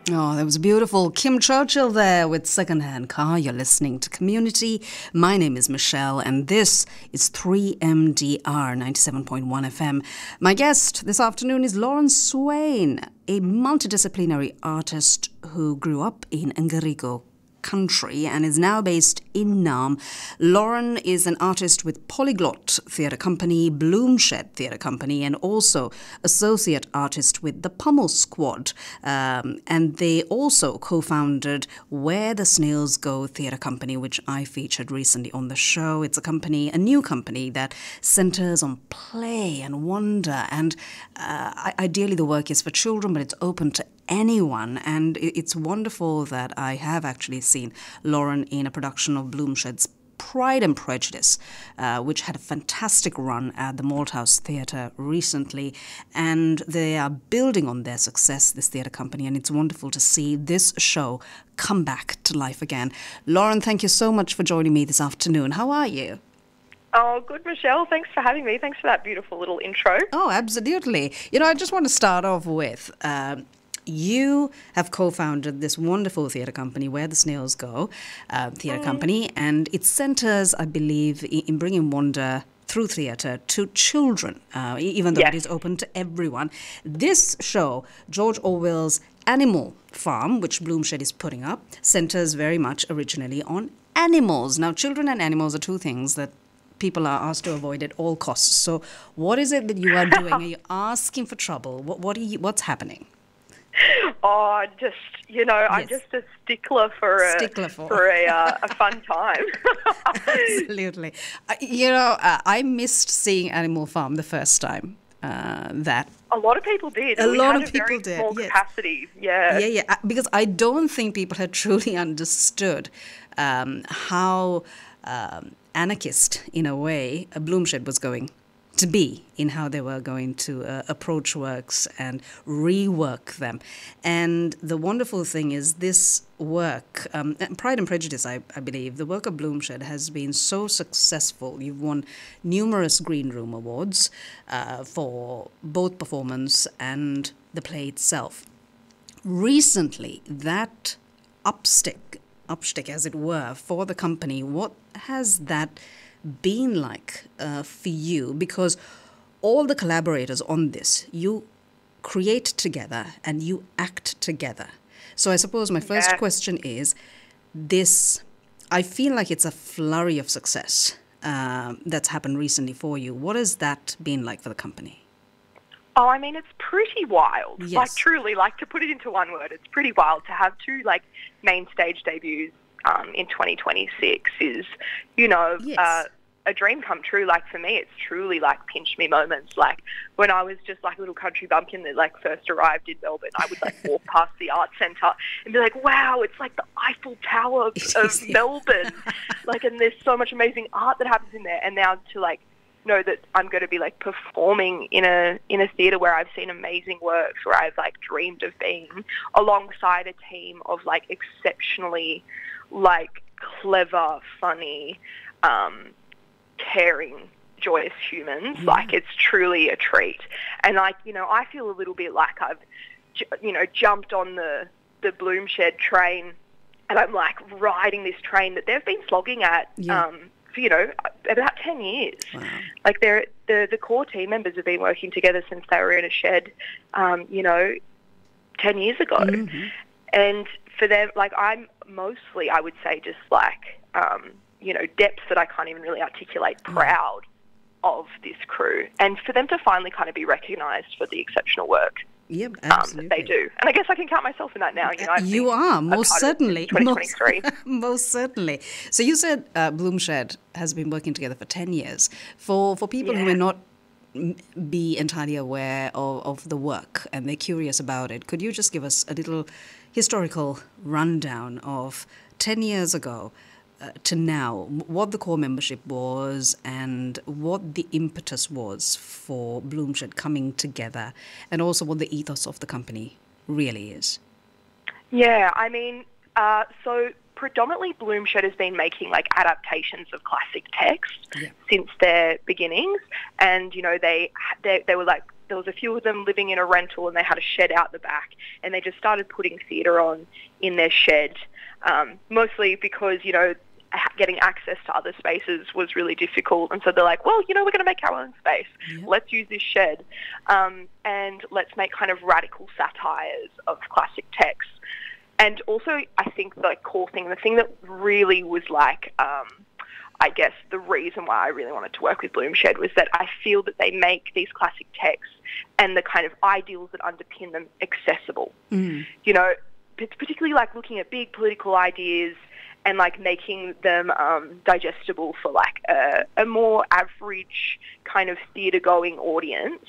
Oh, that was beautiful. Kim Churchill there with Secondhand Car. You're listening to Community. My name is Michelle, and this is 3MDR 97.1 FM. My guest this afternoon is Lauren Swain, a multidisciplinary artist who grew up in Ngarigo country and is now based in Nam. Lauren is an artist with Polyglot Theatre Company, Bloomshed Theatre Company, and also associate artist with the Pummel Squad. And they also co-founded Where the Snails Go Theatre Company, which I featured recently on the show. It's a new company that centers on play and wonder. And ideally the work is for children, but it's open to anyone, and it's wonderful that I have actually seen Lauren in a production of Bloomshed's Pride and Prejudice, which had a fantastic run at the Malthouse Theatre recently, and they are building on their success, this theatre company, and it's wonderful to see this show come back to life again. Lauren, thank you so much for joining me this afternoon. How are you? Oh, good, Michelle. Thanks for having me. Thanks for that beautiful little intro. Oh, absolutely. I just want to start off with you have co-founded this wonderful theatre company, Where the Snails Go Theatre Company, and it centres, I believe, in bringing wonder through theatre to children, even though it is open to everyone. This show, George Orwell's Animal Farm, which Bloomshed is putting up, centres very much originally on animals. Now, children and animals are two things that people are asked to avoid at all costs. So what is it that you are doing? Are you asking for trouble? What's happening? Oh, I'm just a stickler for a fun time. Absolutely. I missed seeing Animal Farm the first time. That a lot of people did. A lot of people did. Small capacity. Yeah. Yeah. Because I don't think people had truly understood how anarchist, in a way, Bloomshed was going to be in how they were going to approach works and rework them. And the wonderful thing is this work, Pride and Prejudice, I believe, the work of Bloomshed has been so successful. You've won numerous Green Room Awards for both performance and the play itself. Recently, that upstick, as it were, for the company, what has that been like for you? Because all the collaborators on this, you create together and you act together. So I suppose my first question is this, I feel like it's a flurry of success that's happened recently for you. What has that been like for the company? Oh, I mean, it's pretty wild. Yes. Like, truly, to put it into one word, it's pretty wild to have two, main stage debuts in 2026 is, a dream come true. For me, it's truly, pinch me moments. When I was just, a little country bumpkin that, first arrived in Melbourne, I would, walk past the art centre and be like, wow, it's like the Eiffel Tower of Melbourne. And there's so much amazing art that happens in there. And now to, know that I'm going to be performing in a theatre where I've seen amazing works, where I've dreamed of being alongside a team of exceptionally clever, funny, caring, joyous humans. It's truly a treat. And I feel a little bit like I've jumped on the Bloomshed train, and I'm riding this train that they've been slogging at for about 10 years. Wow. The core team members have been working together since they were in a shed 10 years ago. Mm-hmm. And for them, I'm mostly, I would say, just depths that I can't even really articulate, proud of this crew. And for them to finally kind of be recognised for the exceptional work that they do. And I guess I can count myself in that now. You are, most certainly. 2023. Most certainly. So you said Bloomshed has been working together for 10 years. For people who may not be entirely aware of the work and they're curious about it, could you just give us a little historical rundown of 10 years ago to now, what the core membership was and what the impetus was for Bloomshed coming together, and also what the ethos of the company really is? Yeah, I mean, so predominantly Bloomshed has been making adaptations of classic text since their beginnings, and they were there was a few of them living in a rental, and they had a shed out the back, and they just started putting theatre on in their shed, mostly because, you know, getting access to other spaces was really difficult. And so they're like, well, you know, we're going to make our own space. Yep. Let's use this shed. And let's make kind of radical satires of classic texts. And also, I think the core thing, the thing that really was like, I guess the reason why I really wanted to work with Bloomshed was that I feel that they make these classic texts and the kind of ideals that underpin them accessible. You know, particularly like looking at big political ideas and like making them digestible for like a more average kind of theatre-going audience.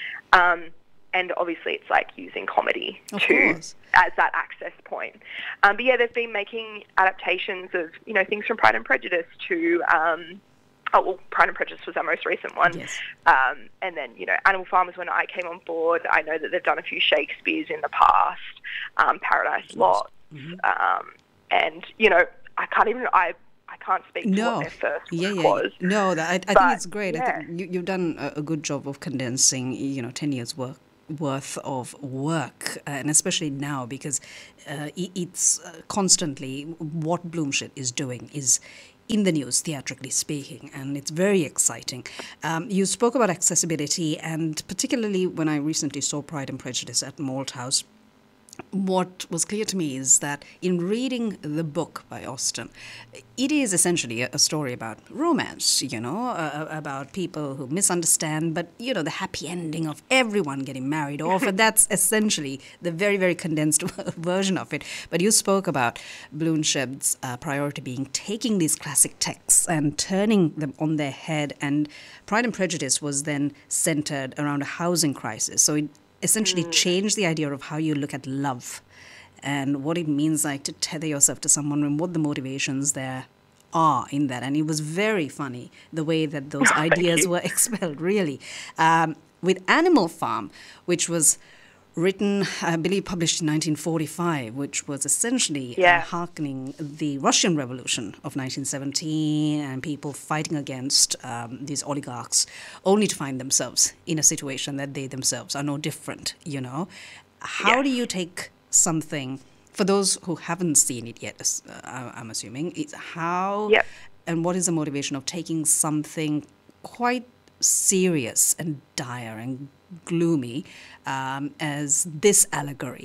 And obviously it's like using comedy as that access point. But yeah, they've been making adaptations of, you know, things from Pride and Prejudice to, Pride and Prejudice was our most recent one. Yes. And then, you know, Animal Farm is when I came on board. I know that they've done a few Shakespeares in the past, Paradise Lost. And, you know, I can't speak to what their first work was. No, I think it's great. Yeah. I think you've done a good job of condensing, you know, 10 years worth of work, and especially now because it's constantly what Bloomshed is doing is in the news, theatrically speaking, and it's very exciting. You spoke about accessibility, and particularly when I recently saw Pride and Prejudice at Malthouse, what was clear to me is that in reading the book by Austen, it is essentially a story about romance, you know, about people who misunderstand, but, you know, the happy ending of everyone getting married off, and that's essentially the very, very condensed version of it. But you spoke about Bloomshed's priority being taking these classic texts and turning them on their head, and Pride and Prejudice was then centered around a housing crisis. So it essentially change the idea of how you look at love and what it means like to tether yourself to someone and what the motivations there are in that. And it was very funny the way that those ideas were expelled, really. With Animal Farm, which was written, I believe, published in 1945, which was essentially hearkening the Russian Revolution of 1917 and people fighting against these oligarchs, only to find themselves in a situation that they themselves are no different, you know. How do you take something, for those who haven't seen it yet, I'm assuming, it's how and what is the motivation of taking something quite serious and dire and gloomy as this allegory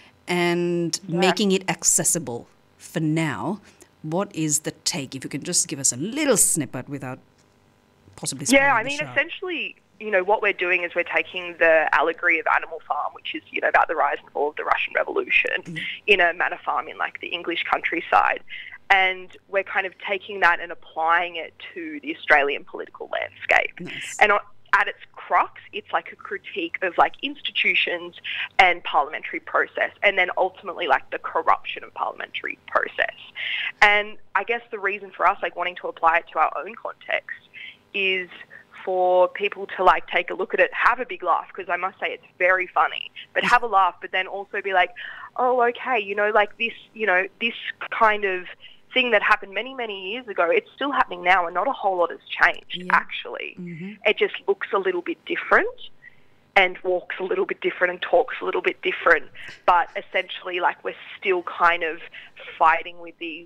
and making it accessible for now? What is the take? If you can just give us a little snippet without possibly spoiling I mean, essentially, you know, what we're doing is we're taking the allegory of Animal Farm, which is, you know, about the rise and fall of the Russian Revolution in a manor farm in like the English countryside. And we're kind of taking that and applying it to the Australian political landscape. And at its crux, it's like a critique of like institutions and parliamentary process, and then ultimately like the corruption of parliamentary process. And I guess the reason for us like wanting to apply it to our own context is for people to like take a look at it, have a big laugh, because I must say it's very funny, but have a laugh, but then also be like, oh, okay, you know, like this, you know, this kind of thing that happened many, many years ago, it's still happening now, and not a whole lot has changed, actually. It just looks a little bit different and walks a little bit different and talks a little bit different, but essentially, like, we're still kind of fighting with these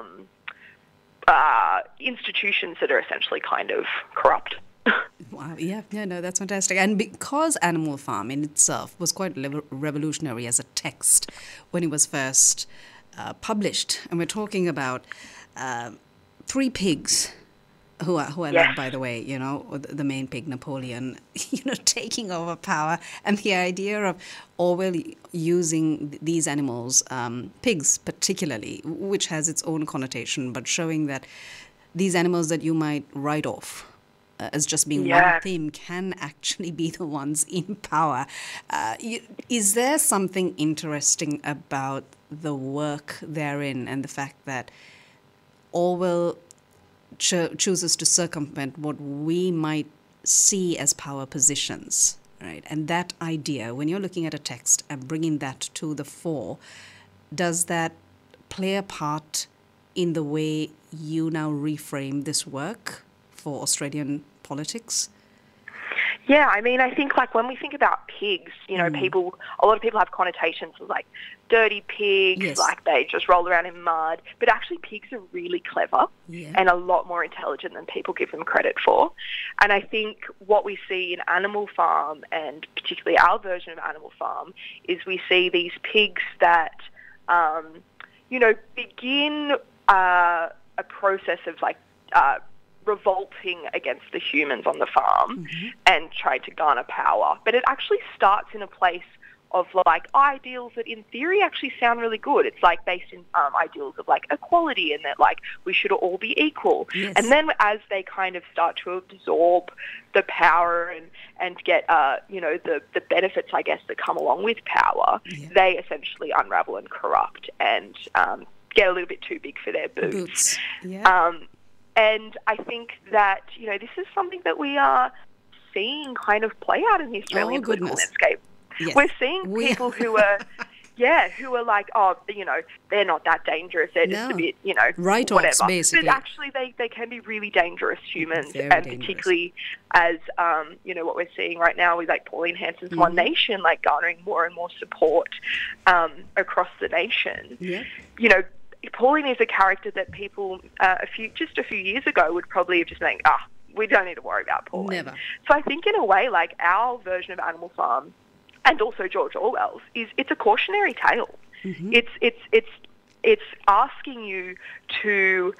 institutions that are essentially kind of corrupt. Wow, no, that's fantastic. And because Animal Farm in itself was quite revolutionary as a text when it was first published, and we're talking about three pigs who are led, by the way, you know, the main pig, Napoleon, you know, taking over power, and the idea of Orwell using these animals, pigs particularly, which has its own connotation, but showing that these animals that you might write off as just being one thing can actually be the ones in power. Is there something interesting about the work therein and the fact that Orwell chooses to circumvent what we might see as power positions, right? And that idea, when you're looking at a text and bringing that to the fore, does that play a part in the way you now reframe this work for Australian politics? Yeah, I mean, I think like when we think about pigs, you know, a lot of people have connotations of like dirty pigs, Yes. like they just roll around in mud. But actually pigs are really clever and a lot more intelligent than people give them credit for. And I think what we see in Animal Farm, and particularly our version of Animal Farm, is we see these pigs that, you know, begin a process of like revolting against the humans on the farm and try to garner power. But it actually starts in a place of like ideals that in theory actually sound really good. It's like based in ideals of like equality and that like we should all be equal. Yes. And then as they kind of start to absorb the power and get, you know, the benefits, I guess, that come along with power, they essentially unravel and corrupt and get a little bit too big for their boots. Yeah. And I think that, you know, this is something that we are seeing kind of play out in the Australian political landscape. Yes. We're seeing people who are, who are like, oh, you know, they're not that dangerous. They're just a bit, you know, write-offs, basically. But actually they can be really dangerous humans. Very and dangerous. particularly as, you know, what we're seeing right now with like Pauline Hanson's One Nation, like garnering more and more support across the nation. Yeah. You know, Pauline is a character that people a few years ago would probably have just been, we don't need to worry about Pauline. Never. So I think in a way, like our version of Animal Farm, and also George Orwell's, it's a cautionary tale. It's asking you to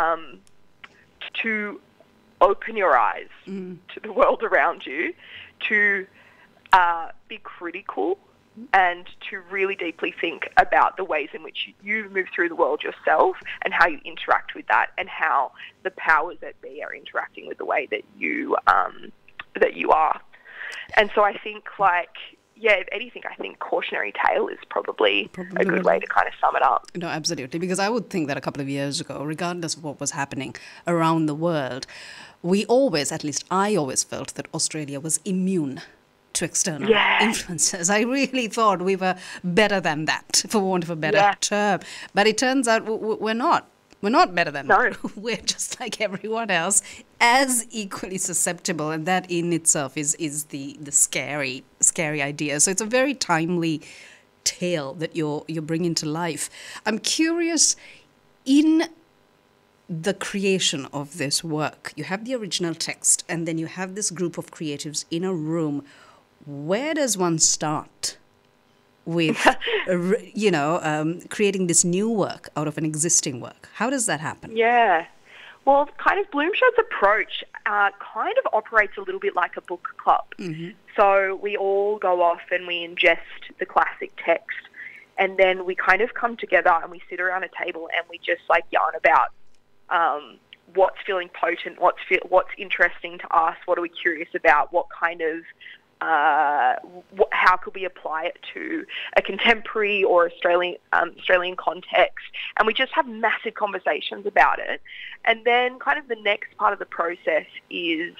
open your eyes to the world around you, to be critical, and to really deeply think about the ways in which you move through the world yourself and how you interact with that and how the powers that be are interacting with the way that you are. And so I think if anything, I think cautionary tale is probably a good way to kind of sum it up. No, absolutely. Because I would think that a couple of years ago, regardless of what was happening around the world, at least I always felt that Australia was immune to external influences. I really thought we were better than that, for want of a better term. But it turns out we're not. We're not better than that. We're just like everyone else, as equally susceptible, and that in itself is the scary idea. So it's a very timely tale that you're bringing to life. I'm curious, in the creation of this work, you have the original text, and then you have this group of creatives in a room. Where does one start with, creating this new work out of an existing work? How does that happen? Yeah. Well, kind of Bloomshed's approach kind of operates a little bit like a book club. So we all go off and we ingest the classic text, and then we kind of come together and we sit around a table and we just like yarn about what's feeling potent, what's interesting to us, what are we curious about, what kind of how could we apply it to a contemporary or Australian context, and we just have massive conversations about it. And then kind of the next part of the process is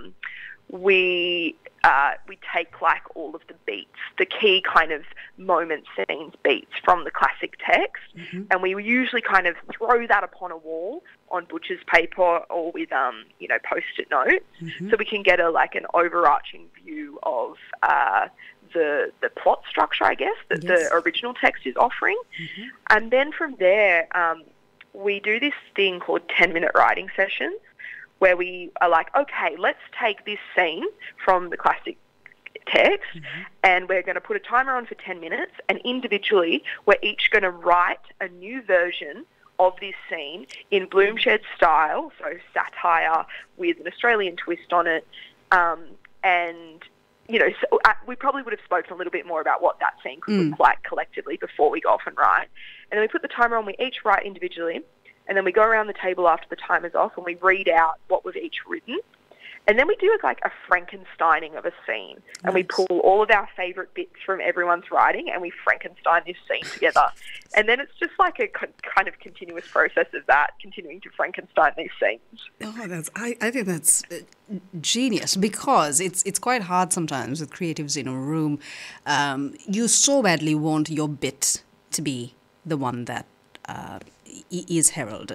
we take like all of the beats, the key kind of moment, scenes, beats from the classic text, and we usually kind of throw that upon a wall on butcher's paper or with post-it notes, so we can get an overarching view of the plot structure, I guess, that the original text is offering. And then from there, we do this thing called 10-minute writing sessions, where we are like, okay, let's take this scene from the classic text and we're going to put a timer on for 10 minutes, and individually we're each going to write a new version of this scene in Bloomshed style, so satire with an Australian twist on it. And, we probably would have spoken a little bit more about what that scene could look like collectively before we go off and write. And then we put the timer on, we each write individually, and then we go around the table after the timer's off and we read out what we've each written. And then we do like a Frankensteining of a scene. And we pull all of our favourite bits from everyone's writing and we Frankenstein this scene together. And then it's just like a kind of continuous process of that, continuing to Frankenstein these scenes. Oh, I think that's genius, because it's quite hard sometimes with creatives in a room. You so badly want your bit to be the one that is heralded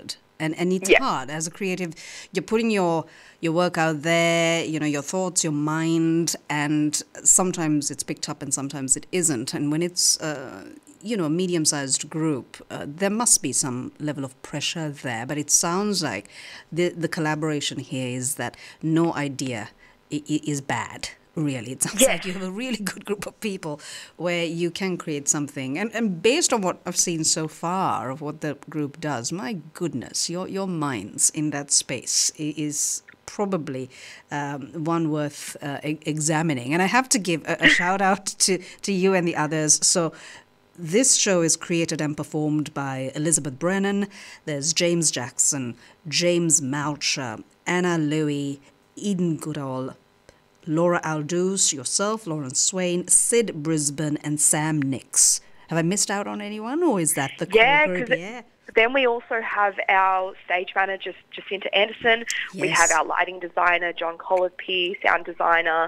And it's hard as a creative. You're putting your work out there, your thoughts, your mind, and sometimes it's picked up and sometimes it isn't. And when it's a medium-sized group, there must be some level of pressure there. But it sounds like the collaboration here is that no idea is bad. Really, it sounds like you have a really good group of people where you can create something. And based on what I've seen so far of what the group does, my goodness, your minds in that space is probably one worth examining. And I have to give a shout out to you and the others. So this show is created and performed by Elizabeth Brennan. There's James Jackson, James Malcher, Anna Louie, Eden Goodall, Laura Aldous, yourself, Lawrence Swain, Sid Brisbane, and Sam Nix. Have I missed out on anyone, or is that the core group? Then we also have our stage manager, Jacinta Anderson. Yes. We have our lighting designer, John Collipe, sound designer,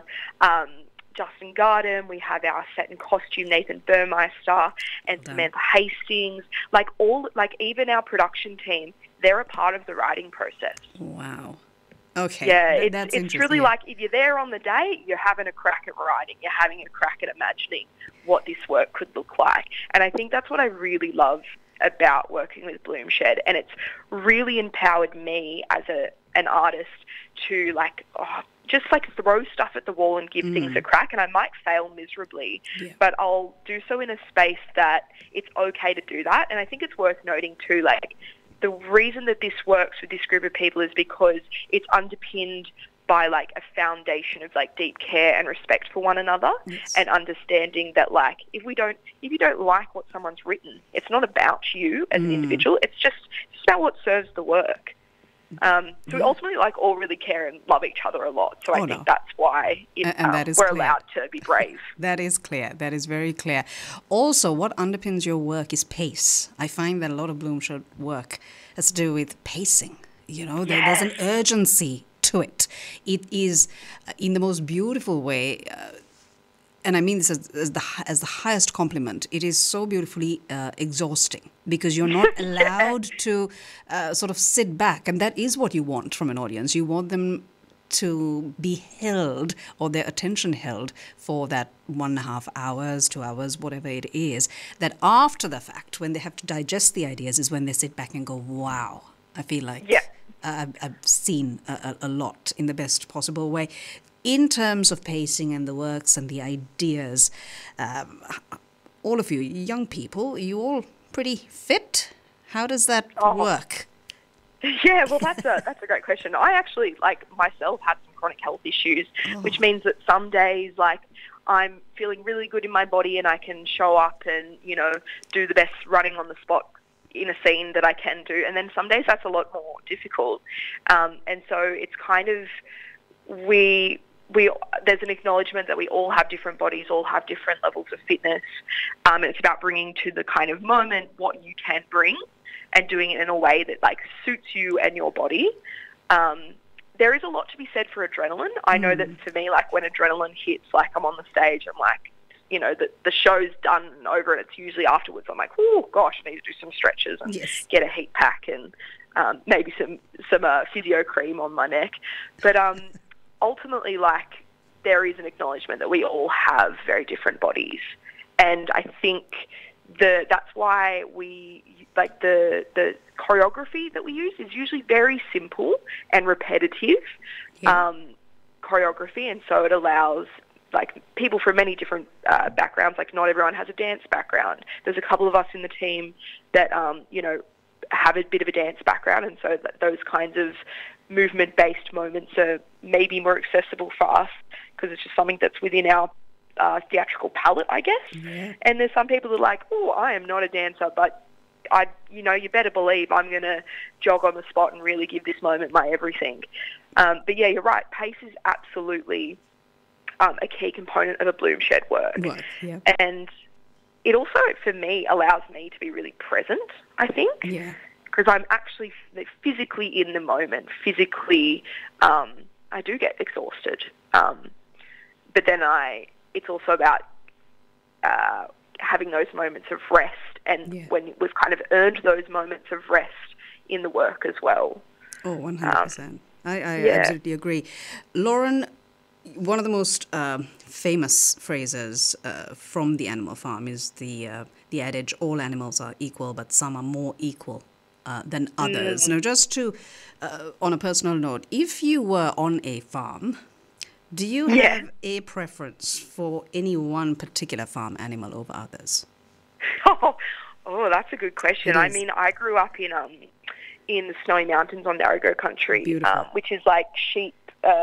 Justin Garden. We have our set and costume, Nathan Burmeister, and Samantha Hastings. Even our production team, they're a part of the writing process. Wow. Okay. Yeah, it's truly like if you're there on the day, you're having a crack at writing, you're having a crack at imagining what this work could look like. And I think that's what I really love about working with Bloomshed. And it's really empowered me as an artist to just throw stuff at the wall and give things a crack. And I might fail miserably, but I'll do so in a space that it's okay to do that. And I think it's worth noting too, the reason that this works with this group of people is because it's underpinned by a foundation of deep care and respect for one another, and understanding that if you don't like what someone's written, it's not about you as an individual. It's just about what serves the work. So we ultimately all really care and love each other a lot. So I think that's why we're allowed to be brave. That is clear. That is very clear. Also, what underpins your work is pace. I find that a lot of Bloomshed work has to do with pacing. There's an urgency to it. It is, in the most beautiful way, and I mean this as the highest compliment, it is so beautifully exhausting, because you're not allowed to sort of sit back. And that is what you want from an audience. You want them to be held, or their attention held, for that 1.5 hours, 2 hours, whatever it is. That after the fact, when they have to digest the ideas, is when they sit back and go, wow, I feel like I've seen a lot in the best possible way. In terms of pacing and the works and the ideas, all of you young people, are you all pretty fit? How does that work? Yeah, well, that's a great question. I actually, myself, had some chronic health issues, which means that some days, I'm feeling really good in my body and I can show up and, do the best running on the spot in a scene that I can do. And then some days that's a lot more difficult. And so it's kind of, there's an acknowledgement that we all have different bodies, all have different levels of fitness. And it's about bringing to the kind of moment what you can bring, and doing it in a way that suits you and your body. There is a lot to be said for adrenaline. I know that for me, when adrenaline hits, I'm on the stage, I'm the show's done and over, and it's usually afterwards I'm oh gosh, I need to do some stretches and get a heat pack and maybe some physio cream on my neck. But ultimately, there is an acknowledgement that we all have very different bodies. And I think that's why we, the choreography that we use is usually very simple and repetitive choreography. And so it allows people from many different backgrounds. Not everyone has a dance background. There's a couple of us in the team that, have a bit of a dance background. And so those kinds of movement-based moments are maybe more accessible for us, because it's just something that's within our theatrical palette, I guess. Yeah. And there's some people that are I am not a dancer, but you better believe I'm going to jog on the spot and really give this moment my everything. But yeah, you're right. Pace is absolutely a key component of a Bloomshed work. Right. Yeah. And it also, for me, allows me to be really present, I think. Yeah. Because I'm actually physically in the moment. Physically, I do get exhausted. But then it's also about having those moments of rest. And when we've kind of earned those moments of rest, in the work as well. Oh, 100%. I absolutely agree. Lauren, one of the most famous phrases from the Animal Farm is the adage, all animals are equal, but some are more equal than others. Now, just to, on a personal note, if you were on a farm, do you have a preference for any one particular farm animal over others? Oh, that's a good question. I mean, I grew up in the Snowy Mountains on Darugou country, which is like sheep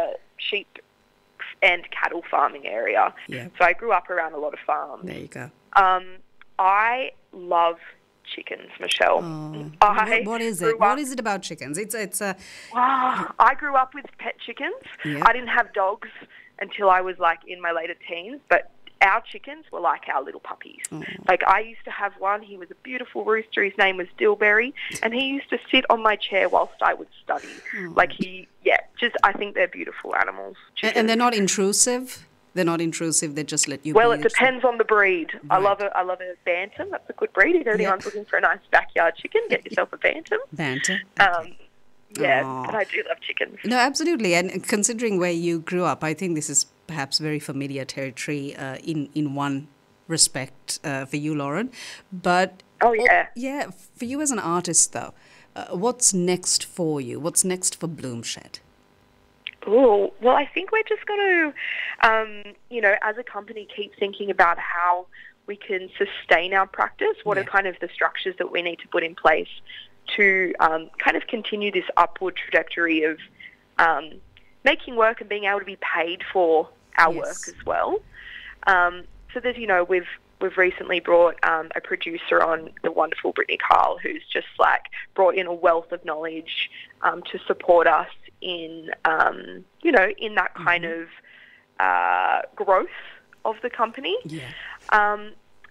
and cattle farming area. Yeah. So I grew up around a lot of farms. There you go. I love chickens, Michelle. Oh. What is it? What is it about chickens? I grew up with pet chickens. Yeah. I didn't have dogs until I was like in my later teens, but our chickens were like our little puppies. Oh. Like I used to have one. He was a beautiful rooster. His name was Dilberry, and he used to sit on my chair whilst I would study. Oh. I think they're beautiful animals. And they're not intrusive? They're not intrusive. They just let you. Well, it depends on the breed. Right. I love a bantam. That's a good breed. If anyone's looking for a nice backyard chicken, get yourself a bantam. Bantam. Okay. But I do love chickens. No, absolutely. And considering where you grew up, I think this is perhaps very familiar territory in one respect for you, Lauren. But for you as an artist, though, what's next for you? What's next for Bloomshed? Oh, well, I think we're just going to, as a company, keep thinking about how we can sustain our practice. What are kind of the structures that we need to put in place to kind of continue this upward trajectory of making work and being able to be paid for our work as well. So there's, we've recently brought a producer on, the wonderful Brittany Carl, who's just like brought in a wealth of knowledge to support us in, in that kind of growth of the company. Yeah.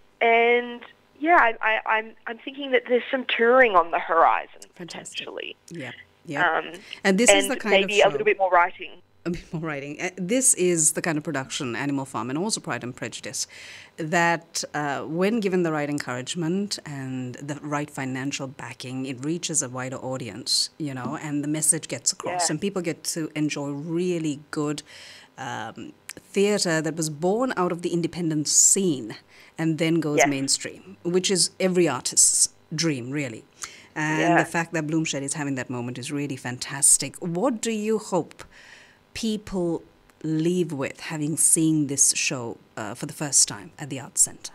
I'm thinking that there's some touring on the horizon. Fantastic. Potentially. Yeah. Yeah. And this is the kind of show. Maybe a little bit more writing. A bit more writing. This is the kind of production, Animal Farm, and also Pride and Prejudice, that when given the right encouragement and the right financial backing, it reaches a wider audience, and the message gets across, and people get to enjoy really good theatre that was born out of the independent scene and then goes mainstream, which is every artist's dream, really. And the fact that Bloomshed is having that moment is really fantastic. What do you hope people leave with having seen this show for the first time at the Arts Centre?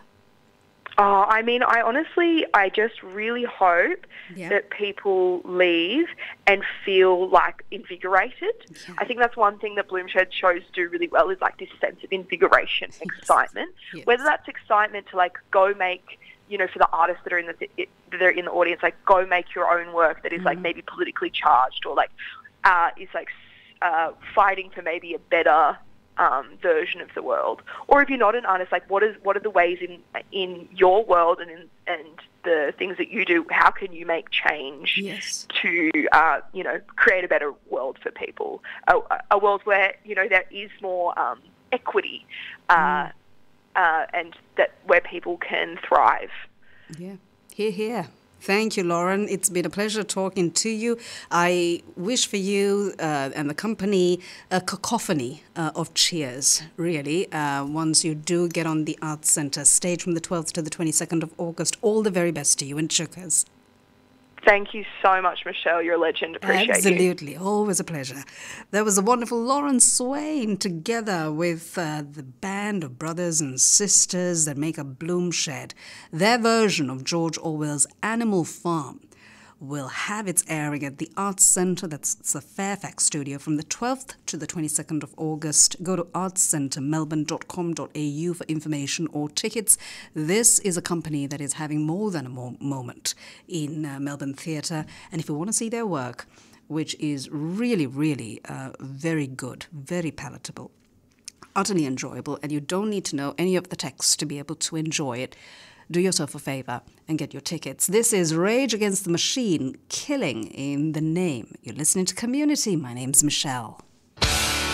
I just really hope that people leave and feel like invigorated. Yeah. I think that's one thing that Bloomshed shows do really well, is like this sense of invigoration, excitement. Yes. Whether that's excitement to like go make, for the artists that are in the audience, like go make your own work that is like maybe politically charged, or like is like fighting for maybe a better version of the world. Or if you're not an artist, like what are the ways in your world and the things that you do, how can you make change to create a better world for people, a world where there is more equity and that where people can thrive. Yeah, here. Thank you, Lauren. It's been a pleasure talking to you. I wish for you and the company a cacophony of cheers, really, once you do get on the Arts Centre stage from the 12th to the 22nd of August. All the very best to you and Chukas. Thank you so much, Michelle. You're a legend. Appreciate Absolutely. You. Always a pleasure. There was the wonderful Lauren Swain together with the band of brothers and sisters that make up Bloomshed. Their version of George Orwell's Animal Farm will have its airing at the Arts Centre, that's the Fairfax studio, from the 12th to the 22nd of August. Go to artscentremelbourne.com.au for information or tickets. This is a company that is having more than a moment in Melbourne theatre, and if you want to see their work, which is really, really very good, very palatable, utterly enjoyable, and you don't need to know any of the text to be able to enjoy it, do yourself a favor and get your tickets. This is Rage Against the Machine, Killing in the Name. You're listening to Community. My name's Michelle.